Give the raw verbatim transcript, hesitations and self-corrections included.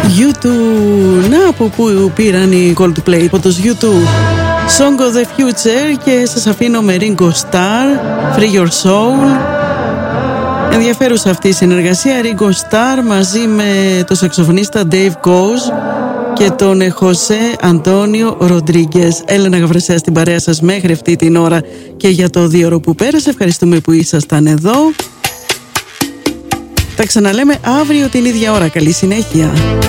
γιου τού. Να από πού πήραν οι Coldplay, από τους γιου τού. Song of the Future, και σας αφήνω με Ringo Starr, Free Your Soul. Ενδιαφέρουσα αυτή η συνεργασία, Ringo Starr μαζί με το σαξοφωνίστα Dave Koz και τον Χωσέ Αντώνιο Ροντρίγκες. Έλενα Γαβρεσέα στην παρέα σας μέχρι αυτή την ώρα και για το δύο ώρο που πέρασε. Ευχαριστούμε που ήσασταν εδώ. Τα ξαναλέμε αύριο την ίδια ώρα. Καλή συνέχεια.